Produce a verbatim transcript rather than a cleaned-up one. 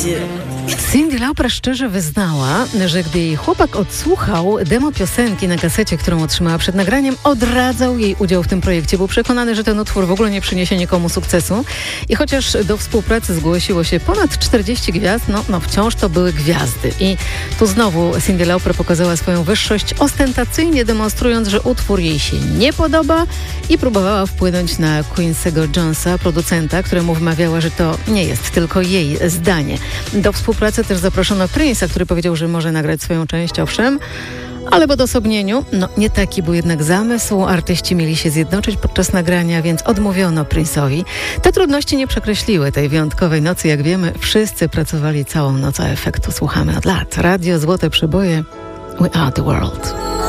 Cyndi Lauper szczerze wyznała, że gdy jej chłopak odsłuchał demo piosenki na kasecie, którą otrzymała przed nagraniem, odradzał jej udział w tym projekcie. Był przekonany, że ten utwór w ogóle nie przyniesie nikomu sukcesu. I chociaż do współpracy zgłosiło się ponad czterdzieści gwiazd, no, no wciąż to były gwiazdy. I tu znowu Cyndi Lauper pokazała swoją wyższość, ostentacyjnie demonstrując, że utwór jej się nie podoba i próbowała wpłynąć na Quincy'ego Jonesa, producenta, któremu wmawiała, że to nie jest tylko jej zdanie. Do współpracy też zaproszono Prince'a, który powiedział, że może nagrać swoją część, owszem, ale w odosobnieniu. No, nie taki był jednak zamysł. Artyści mieli się zjednoczyć podczas nagrania, więc odmówiono Prince'owi. Te trudności nie przekreśliły tej wyjątkowej nocy. Jak wiemy, wszyscy pracowali całą noc, a efektu słuchamy od lat. Radio Złote Przeboje. We are the world.